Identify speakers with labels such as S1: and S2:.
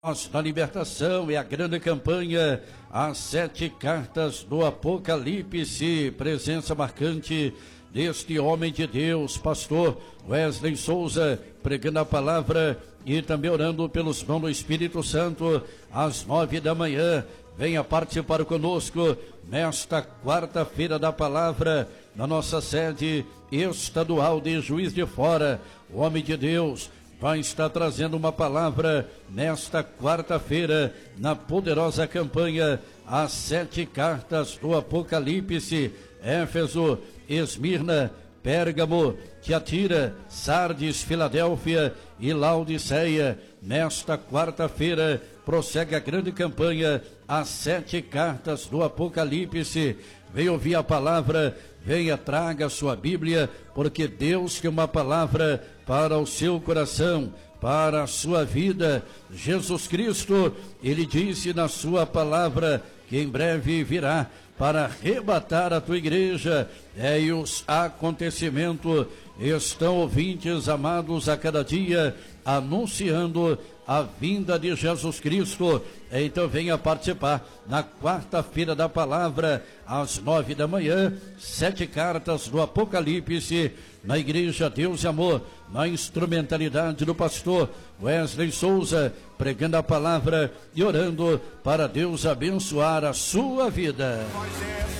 S1: Na libertação é a grande campanha, as 7 cartas do Apocalipse, presença marcante deste homem de Deus, pastor Wesley Souza, pregando a palavra e também orando pelos dons do Espírito Santo, às 9 da manhã. Venha participar conosco nesta quarta-feira da palavra, na nossa sede estadual de Juiz de Fora. O homem de Deus vai estar trazendo uma palavra nesta quarta-feira, na poderosa campanha, as 7 cartas do Apocalipse: Éfeso, Esmirna, Pérgamo, Tiatira, Sardes, Filadélfia e Laodiceia. Nesta quarta-feira prossegue a grande campanha, as 7 cartas do Apocalipse. Venha ouvir a palavra, venha, traga a sua Bíblia, porque Deus tem uma palavra para o seu coração, para a sua vida. Jesus Cristo, ele disse na sua palavra que em breve virá para arrebatar a tua igreja. E os acontecimentos estão, ouvintes amados, a cada dia anunciando a vinda de Jesus Cristo. Então venha participar na quarta-feira da palavra, às 9 da manhã, 7 cartas do Apocalipse, na Igreja Deus e Amor, na instrumentalidade do pastor Wesley Souza, pregando a palavra e orando para Deus abençoar a sua vida.